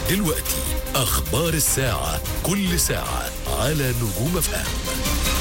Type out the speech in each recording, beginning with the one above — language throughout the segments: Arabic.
دلوقتي أخبار الساعة، كل ساعة على نجوم اف ام.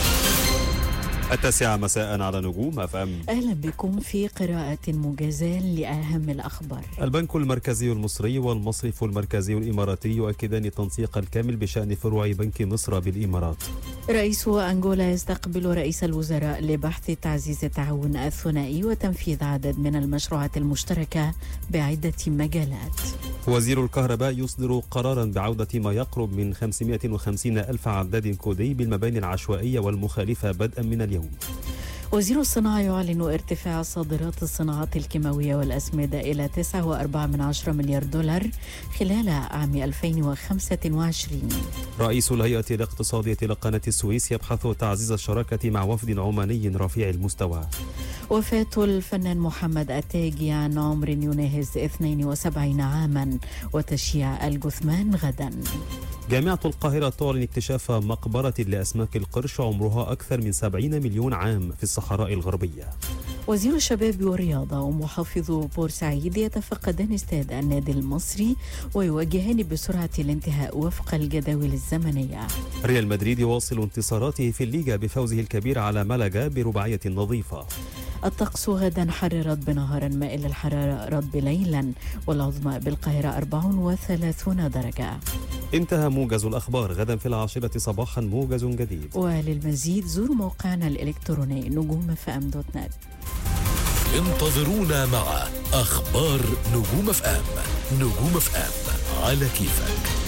9 مساء على نجوم اف ام. أهلا بكم في قراءة موجزة لأهم الأخبار. البنك المركزي المصري والمصرف المركزي الإماراتي يؤكدان التنسيق الكامل بشأن فروع بنك مصر بالإمارات. رئيس أنغولا يستقبل رئيس الوزراء لبحث تعزيز التعاون الثنائي وتنفيذ عدد من المشروعات المشتركة بعدة مجالات. وزير الكهرباء يصدر قرارا بعودة ما يقرب من 550 ألف عداد كودي بالمباني العشوائية والمخالفة بدءا من اليوم. وزير الصناعة يعلن ارتفاع صادرات الصناعات الكيماوية والأسمدة إلى 9.4 مليار دولار خلال عام 2025. رئيس الهيئة الاقتصادية لقناة السويس يبحث تعزيز الشراكة مع وفد عماني رفيع المستوى. وفاة الفنان محمد التاجي عن عمر يناهز 72 عاما وتشييع الجثمان غدا. جامعة القاهرة تعلن اكتشاف مقبرة لأسماك القرش عمرها أكثر من 70 مليون عام في الصحراء الغربية. وزير الشباب والرياضة ومحافظ بورسعيد يتفقدان استاد النادي المصري ويواجهان بسرعة الانتهاء وفق الجداول الزمنية. ريال مدريد يواصل انتصاراته في الليغا بفوزه الكبير على مالاغا برباعية نظيفة. الطقس غدا حر رطب نهارا مائل الحرارة رطب ليلا والعظمى بالقاهرة 34 درجة. انتهى موجز الأخبار. غدا في 10 صباحا موجز جديد. وللمزيد زوروا موقعنا الإلكتروني نجومfm.net. انتظرونا مع أخبار نجوم اف ام. نجوم اف ام على كيفك.